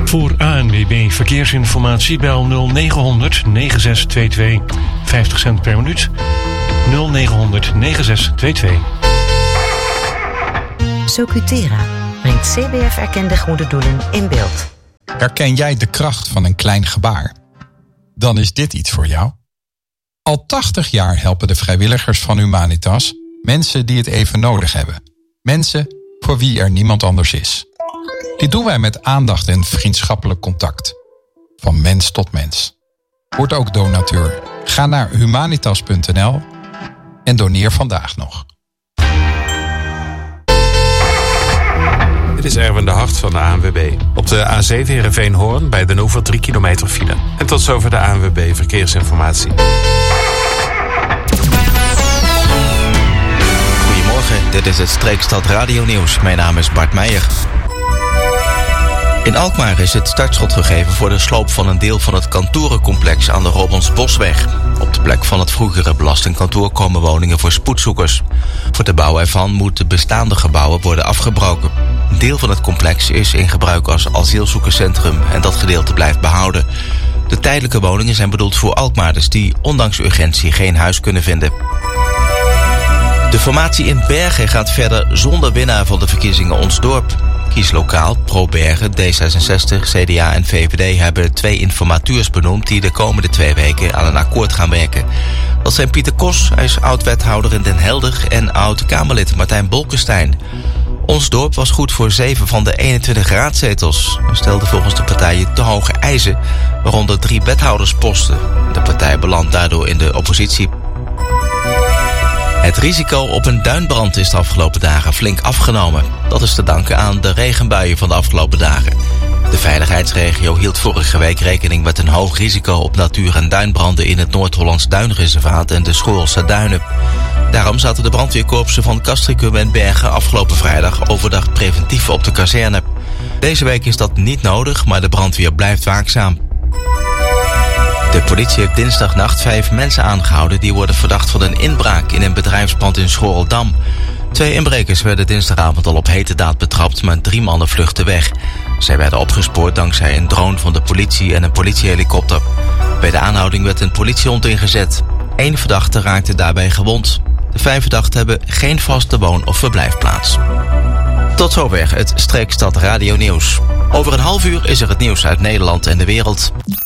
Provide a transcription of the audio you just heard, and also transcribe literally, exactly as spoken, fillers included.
Voor A N W B Verkeersinformatie bel nul negen honderd negen zes twee twee. vijftig cent per minuut. nul negen honderd negen zes twee twee. Socutera brengt C B F-erkende goede doelen in beeld. Herken jij de kracht van een klein gebaar? Dan is dit iets voor jou. Al tachtig jaar helpen de vrijwilligers van Humanitas mensen die het even nodig hebben. Mensen voor wie er niemand anders is. Dit doen wij met aandacht en vriendschappelijk contact. Van mens tot mens. Word ook donateur. Ga naar humanitas punt n l en doneer vandaag nog. Dit is Erwin de Hart van de A N W B. Op de A zeven Heerenveen-Hoorn bij Den Oever drie kilometer file. En tot zover de A N W B Verkeersinformatie. Goedemorgen, dit is het Streekstad Radio Nieuws. Mijn naam is Bart Meijer. In Alkmaar is het startschot gegeven voor de sloop van een deel van het kantorencomplex aan de Robonsbosweg. Op de plek van het vroegere belastingkantoor komen woningen voor spoedzoekers. Voor de bouw ervan moeten bestaande gebouwen worden afgebroken. Een deel van het complex is in gebruik als asielzoekerscentrum en dat gedeelte blijft behouden. De tijdelijke woningen zijn bedoeld voor Alkmaarders die ondanks urgentie geen huis kunnen vinden. De formatie in Bergen gaat verder zonder winnaar van de verkiezingen Ons Dorp. Kieslokaal, Pro Bergen, D zesenzestig, C D A en V V D hebben twee informateurs benoemd die de komende twee weken aan een akkoord gaan werken. Dat zijn Pieter Kos, hij is oud-wethouder in Den Helder, en oud-Kamerlid Martijn Bolkestein. Ons Dorp was goed voor zeven van de eenentwintig raadzetels en stelde volgens de partijen te hoge eisen, waaronder drie wethoudersposten. De partij belandt daardoor in de oppositie. Het risico op een duinbrand is de afgelopen dagen flink afgenomen. Dat is te danken aan de regenbuien van de afgelopen dagen. De veiligheidsregio hield vorige week rekening met een hoog risico op natuur- en duinbranden in het Noord-Hollands Duinreservaat en de Schoorlse Duinen. Daarom zaten de brandweerkorpsen van Castricum en Bergen afgelopen vrijdag overdag preventief op de kazerne. Deze week is dat niet nodig, maar de brandweer blijft waakzaam. De politie heeft dinsdagnacht vijf mensen aangehouden die worden verdacht van een inbraak in een bedrijfspand in Schorldam. Twee inbrekers werden dinsdagavond al op hete daad betrapt, maar drie mannen vluchtten weg. Zij werden opgespoord dankzij een drone van de politie en een politiehelikopter. Bij de aanhouding werd een politiehond ingezet. Eén verdachte raakte daarbij gewond. De vijf verdachten hebben geen vaste woon- of verblijfplaats. Tot zover het Streekstad Radio Nieuws. Over een half uur is er het nieuws uit Nederland en de wereld.